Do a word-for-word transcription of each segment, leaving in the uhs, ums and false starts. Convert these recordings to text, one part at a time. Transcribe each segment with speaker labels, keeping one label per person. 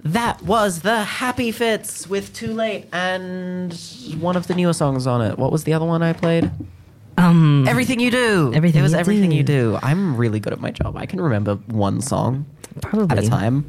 Speaker 1: That was the Happy Fits with Too Late and one of the newer songs on it. What was the other one I played?
Speaker 2: Um,
Speaker 1: Everything You Do.
Speaker 2: Everything
Speaker 1: It was
Speaker 2: You
Speaker 1: Everything
Speaker 2: Do.
Speaker 1: You Do. I'm really good at my job. I can remember one song
Speaker 2: Probably.
Speaker 1: at a time.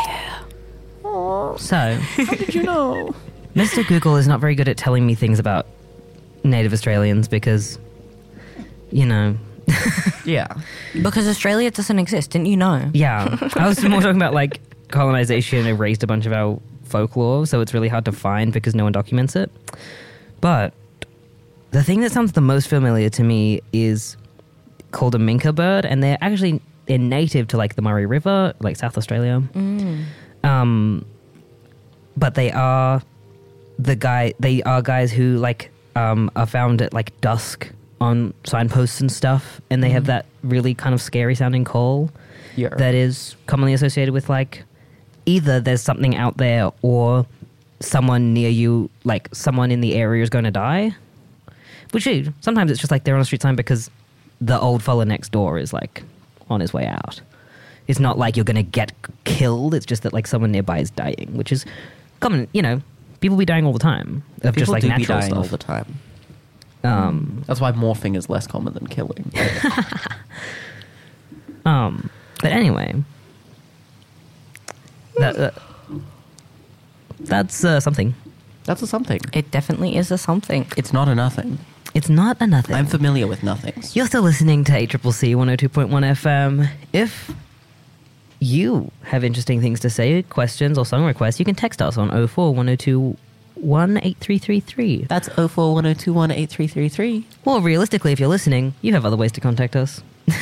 Speaker 2: So,
Speaker 1: How did you know?
Speaker 2: Mister Google is not very good at telling me things about Native Australians because, you know,
Speaker 1: Yeah.
Speaker 3: Because Australia doesn't exist, didn't you know?
Speaker 2: yeah. I was more talking about like colonization erased a bunch of our folklore, so it's really hard to find because no one documents it. But the thing that sounds the most familiar to me is called a minka bird, and they're actually they're native to like the Murray River, like South Australia.
Speaker 3: Mm.
Speaker 2: Um, but they are the guy. They are guys who like um, are found at like dusk on signposts and stuff, and they have that really kind of scary sounding call
Speaker 1: Yeah.
Speaker 2: that is commonly associated with like either there's something out there or someone near you, like someone in the area is going to die. Which is, sometimes it's just like they're on a street sign because the old fella next door is like on his way out. It's not like you're going to get killed. It's just that like someone nearby is dying, which is common. You know, people be dying all the time of
Speaker 1: People
Speaker 2: just like
Speaker 1: do
Speaker 2: natural
Speaker 1: be dying
Speaker 2: stuff.
Speaker 1: all the time.
Speaker 2: Um,
Speaker 1: That's why morphing is less common than killing.
Speaker 2: um, but anyway, that, uh, that's uh, something.
Speaker 1: That's a something.
Speaker 3: It definitely is a something.
Speaker 1: It's not a nothing.
Speaker 2: It's not a nothing.
Speaker 1: I'm familiar with nothings.
Speaker 2: You're still listening to A C C C one oh two point one F M. If you have interesting things to say, questions, or song requests, you can text us on oh four one oh two one eight three three three.
Speaker 1: That's oh four one oh two one eight three three three.
Speaker 2: Well, realistically, if you're listening, you have other ways to contact us.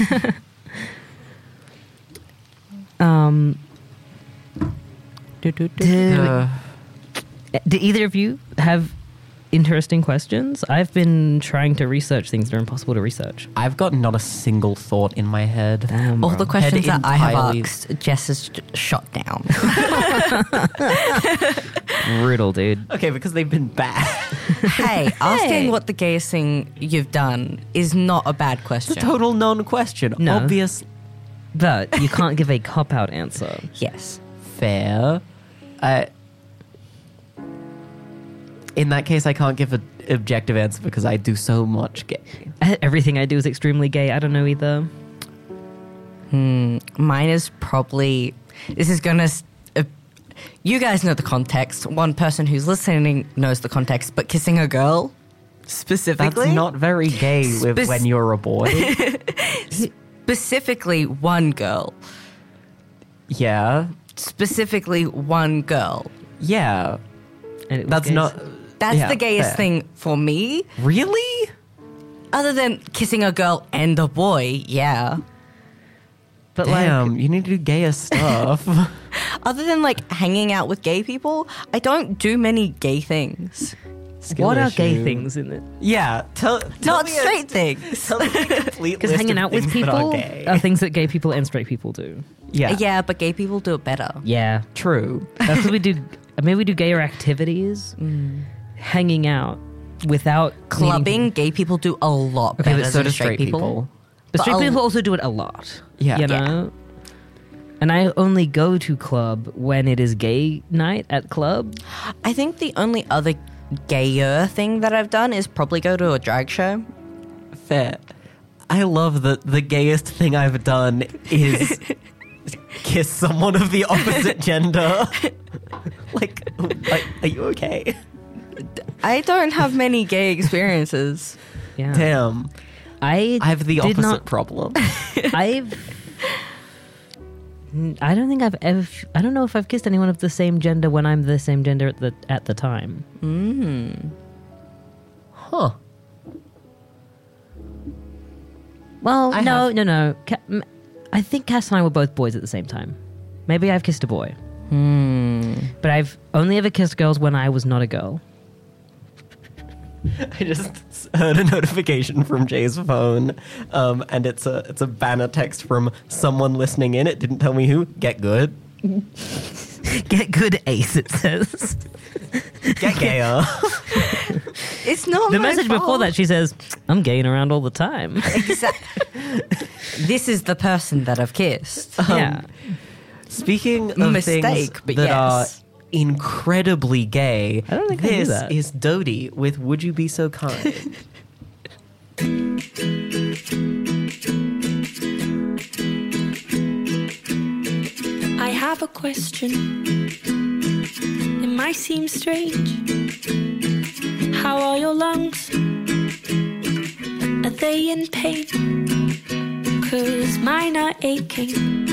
Speaker 2: um,
Speaker 3: Do, do, do.
Speaker 2: do,
Speaker 1: Uh,
Speaker 2: do either of you have interesting questions? I've been trying to research things that are impossible to research.
Speaker 1: I've got not a single thought in my head.
Speaker 2: Damn,
Speaker 3: All
Speaker 2: bro.
Speaker 3: the questions
Speaker 1: Head
Speaker 3: that I have
Speaker 1: entirely-
Speaker 3: asked, Jess has j- shot down.
Speaker 2: Brutal, dude.
Speaker 1: Okay, because they've been bad.
Speaker 3: Hey, asking
Speaker 2: Hey.
Speaker 3: what the gayest thing you've done is not a bad
Speaker 1: It's
Speaker 3: question.
Speaker 1: a total non-question.
Speaker 2: No.
Speaker 1: Obvious.
Speaker 2: But you can't give a cop-out answer.
Speaker 3: Yes.
Speaker 1: Fair. Uh, in that case, I can't give an objective answer because I do so much gay.
Speaker 2: Everything I do is extremely gay. I don't know either.
Speaker 3: Hmm. Mine is probably. This is gonna. s- Uh, you guys know the context. One person who's listening knows the context, but kissing a girl specifically.
Speaker 1: That's not very gay with
Speaker 3: Spec-
Speaker 1: when you're a boy.
Speaker 3: Specifically, one girl.
Speaker 1: Yeah.
Speaker 3: Specifically, one girl.
Speaker 1: Yeah.
Speaker 2: And it was
Speaker 1: That's
Speaker 2: gays.
Speaker 1: not...
Speaker 3: That's
Speaker 1: yeah,
Speaker 3: the gayest
Speaker 1: fair.
Speaker 3: thing for me.
Speaker 1: Really?
Speaker 3: Other than kissing a girl and a boy, yeah.
Speaker 2: But like,
Speaker 1: Damn, you need to do gayer stuff.
Speaker 3: Other than like hanging out with gay people, I don't do many gay things.
Speaker 1: Skill
Speaker 2: what are gay
Speaker 1: issue.
Speaker 2: things in it?
Speaker 1: Yeah. Tell, tell
Speaker 3: Not
Speaker 1: me a-
Speaker 3: straight things.
Speaker 1: Tell me a complete
Speaker 2: Because
Speaker 1: list
Speaker 2: hanging
Speaker 1: of
Speaker 2: out with
Speaker 1: things that are
Speaker 2: people
Speaker 1: gay.
Speaker 2: are things that gay people and straight people do.
Speaker 1: Yeah.
Speaker 3: Yeah, but gay people do it better.
Speaker 2: Yeah.
Speaker 1: True.
Speaker 2: That's what we do. Maybe we do gayer activities. Hanging out without needing
Speaker 3: Clubbing, gay people do a lot
Speaker 1: Okay,
Speaker 3: better
Speaker 1: but so
Speaker 3: than
Speaker 1: do
Speaker 3: straight,
Speaker 1: straight
Speaker 3: people.
Speaker 1: people.
Speaker 2: But straight
Speaker 3: But a-
Speaker 2: people also do it a lot.
Speaker 1: Yeah.
Speaker 2: You
Speaker 1: Yeah.
Speaker 2: know? And I only go to club when it is gay night at club.
Speaker 3: I think the only other gayer thing that I've done is probably go to a drag show.
Speaker 1: Fair. I love that the gayest thing I've done is kiss someone of the opposite gender. like, like, are you okay?
Speaker 3: I don't have many gay experiences.
Speaker 2: Yeah.
Speaker 1: Damn.
Speaker 2: I
Speaker 1: I have the
Speaker 2: did
Speaker 1: opposite
Speaker 2: not
Speaker 1: problem.
Speaker 2: I've I don't think I've ever I don't know if I've kissed anyone of the same gender when I'm the same gender at the at the time.
Speaker 3: Mm.
Speaker 1: Huh.
Speaker 2: Well,
Speaker 1: I
Speaker 2: no,
Speaker 1: have.
Speaker 2: no, no. Ca- m- I think Cass and I were both boys at the same time. Maybe I've kissed a boy.
Speaker 3: Hmm.
Speaker 2: But I've only ever kissed girls when I was not a girl.
Speaker 1: I just heard a notification from Jay's phone, um, and it's a it's a banner text from someone listening in. It didn't tell me who. Get good.
Speaker 2: Get good, Ace, it says.
Speaker 1: Get gayer.
Speaker 3: It's not
Speaker 2: The
Speaker 3: my
Speaker 2: message
Speaker 3: fault.
Speaker 2: before that, she says, I'm gaying around all the time.
Speaker 3: Exact- This is the person that I've kissed.
Speaker 2: yeah.
Speaker 1: Speaking of
Speaker 3: Mistake,
Speaker 1: things
Speaker 3: but
Speaker 1: that
Speaker 3: yes.
Speaker 1: are incredibly gay,
Speaker 2: I don't think I knew
Speaker 1: this
Speaker 2: that.
Speaker 1: is Dodie with Would You Be So Kind?
Speaker 4: I have a question. It might seem strange. How are your lungs? Are they in pain? 'Cause mine are aching.